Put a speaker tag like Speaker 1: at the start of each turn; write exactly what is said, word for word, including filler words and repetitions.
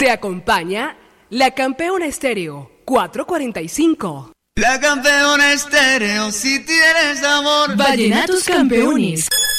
Speaker 1: Te acompaña la Campeona Estéreo cuatrocientos cuarenta y cinco.
Speaker 2: La Campeona Estéreo, si tienes amor.
Speaker 1: Vallenatos Campeones.